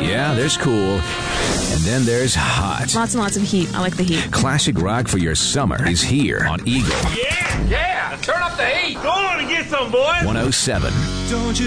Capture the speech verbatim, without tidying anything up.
Yeah, there's cool. And then there's hot. Lots and lots of heat. I like the heat. Classic rock for your summer is here on Eagle. Yeah, yeah. Turn up the heat. Go on and get some, boys. one oh seven. Don't you